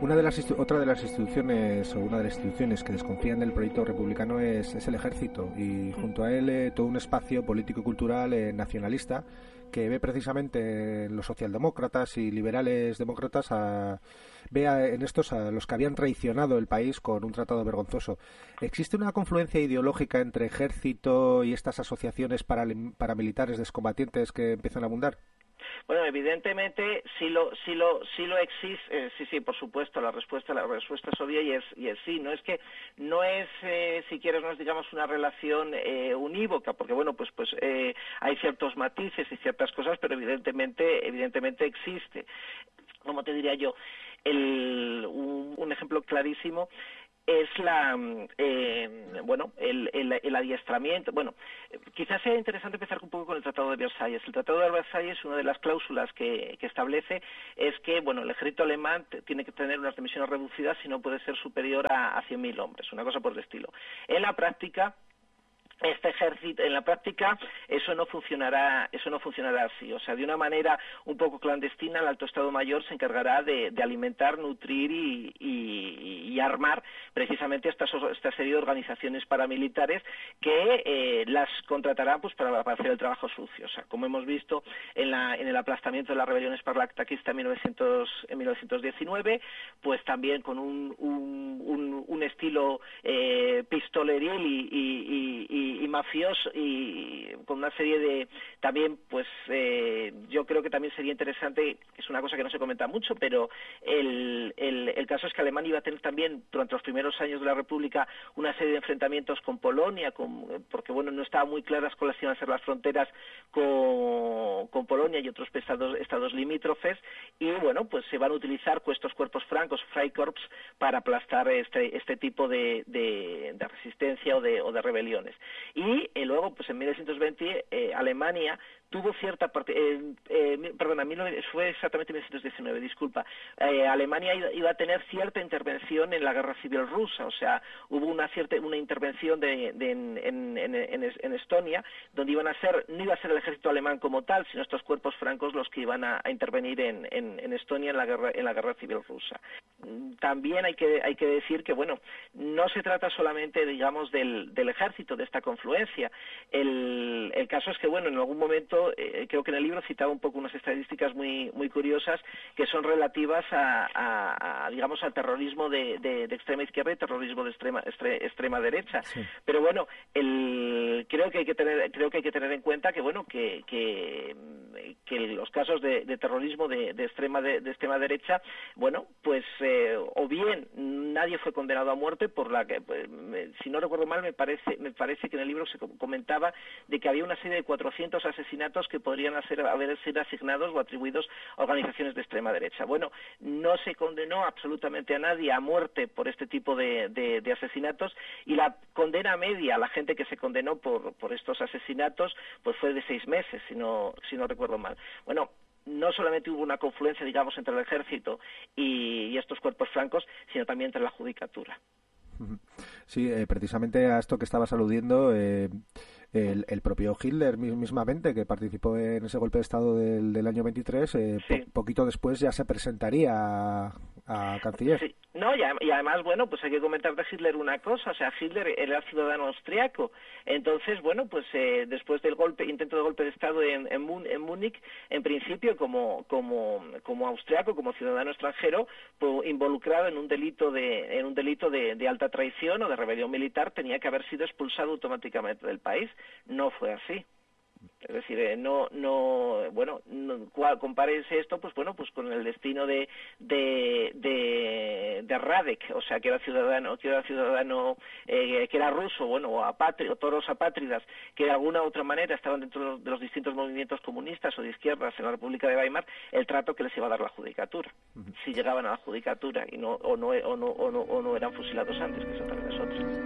Otra de las instituciones, o una de las instituciones que desconfían del proyecto republicano es el ejército, y junto a él todo un espacio político y cultural nacionalista que ve precisamente en los socialdemócratas y liberales demócratas en estos a los que habían traicionado el país con un tratado vergonzoso. ¿Existe una confluencia ideológica entre ejército y estas asociaciones paramilitares descombatientes que empiezan a abundar? Bueno, evidentemente sí lo existe, sí, por supuesto, la respuesta es obvia y es sí. No es si quieres, no es, digamos, una relación unívoca, porque bueno, pues hay ciertos matices y ciertas cosas, pero evidentemente existe. Como te diría yo, un ejemplo clarísimo es el adiestramiento. Bueno, quizás sea interesante empezar un poco con el Tratado de Versalles. El Tratado de Versalles, una de las cláusulas que establece es que, bueno, el ejército alemán tiene que tener unas dimensiones reducidas y no puede ser superior a 100.000 hombres, una cosa por el estilo. En la práctica, eso no funcionará así. O sea, de una manera un poco clandestina, el Alto Estado Mayor se encargará de alimentar, nutrir y armar precisamente esta serie de organizaciones paramilitares que las contratarán pues para hacer el trabajo sucio. O sea, como hemos visto en el aplastamiento de la rebelión espartaquista en 1919, pues también con un estilo pistoleril y mafioso, y con una serie de también, pues yo creo que también sería interesante, es una cosa que no se comenta mucho, pero el caso es que Alemania iba a tener también durante los primeros años de la República una serie de enfrentamientos con Polonia, porque bueno, no estaban muy claras cuáles iban a ser las fronteras con Polonia y otros estados limítrofes, y bueno, pues se van a utilizar estos cuerpos francos, Freikorps, para aplastar este tipo de resistencia o de rebeliones. Y luego, pues en 1920, Alemania tuvo cierta parte, fue exactamente 1919, disculpa. Alemania iba a tener cierta intervención en la guerra civil rusa, o sea, hubo una intervención en Estonia, donde no iba a ser el ejército alemán como tal, sino estos cuerpos francos los que iban a intervenir en Estonia en la guerra civil rusa. También hay que decir que, bueno, no se trata solamente, digamos, del ejército, de esta confluencia. El caso es que, bueno, en algún momento, creo que en el libro citaba un poco unas estadísticas muy curiosas que son relativas digamos, al terrorismo de extrema izquierda y terrorismo de extrema derecha. Sí. Pero bueno, creo que hay que tener en cuenta que, bueno, que los casos de terrorismo de extrema derecha, bueno, pues o bien nadie fue condenado a muerte, por la que, si no recuerdo mal, me parece que en el libro se comentaba de que había una serie de 400 asesinatos que podrían haber sido asignados o atribuidos a organizaciones de extrema derecha. Bueno, no se condenó absolutamente a nadie a muerte por este tipo de asesinatos, y la condena media a la gente que se condenó por estos asesinatos pues fue de 6 meses, si no recuerdo mal. Bueno, no solamente hubo una confluencia, digamos, entre el ejército y estos cuerpos francos, sino también entre la judicatura. Sí, precisamente a esto que estabas aludiendo, el propio Hitler mismamente, que participó en ese golpe de Estado del año 23, sí. Poquito después ya se presentaría a canciller. Sí. No, y además, bueno, pues hay que comentar de Hitler una cosa, o sea, Hitler era ciudadano austriaco, entonces, bueno, pues después del intento de golpe de Estado en Múnich, en principio, como austriaco, como ciudadano extranjero, pues, involucrado en un delito de alta traición o de rebelión militar, tenía que haber sido expulsado automáticamente del país. No fue así. Es decir, compárese esto, pues bueno, pues con el destino de Radek, o sea, que era ruso, bueno, o todos los apátridas, que de alguna u otra manera estaban dentro de los distintos movimientos comunistas o de izquierdas en la República de Weimar, el trato que les iba a dar la judicatura, si llegaban a la judicatura y no eran fusilados antes, que eso también es otro.